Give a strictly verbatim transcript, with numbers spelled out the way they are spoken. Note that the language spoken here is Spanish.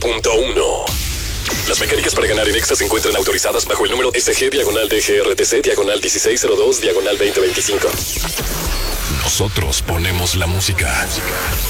punto uno. Las mecánicas para ganar en Exa se encuentran autorizadas bajo el número S G diagonal D G R T C diagonal dieciséis cero dos diagonal veinte veinticinco. Nosotros ponemos la música.